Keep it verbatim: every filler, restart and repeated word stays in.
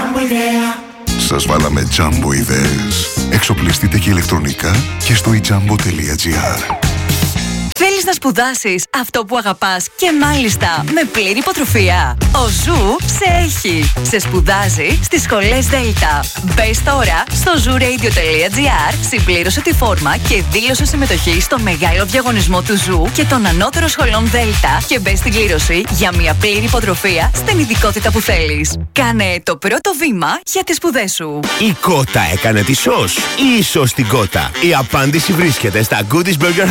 Σας βάλαμε τζάμπο ιδέες. Εξοπλιστείτε και ηλεκτρονικά και στο i jumbo τελεία gr. Θέλεις να σπουδάσεις αυτό που αγαπάς και μάλιστα με πλήρη υποτροφία? Ο Ζου σε έχει. Σε σπουδάζει στις σχολές Δέλτα. Μπες τώρα στο ζου-radio τελεία gr, συμπλήρωσε τη φόρμα και δήλωσε συμμετοχή στο μεγάλο διαγωνισμό του Ζου και των ανώτερων σχολών Δέλτα και μπες στην κλήρωση για μια πλήρη υποτροφία στην ειδικότητα που θέλεις. Κάνε το πρώτο βήμα για τις σπουδές σου. Η κότα έκανε τη σως ή η σως την κότα? Η απάντηση βρίσκεται στα Goodies Burger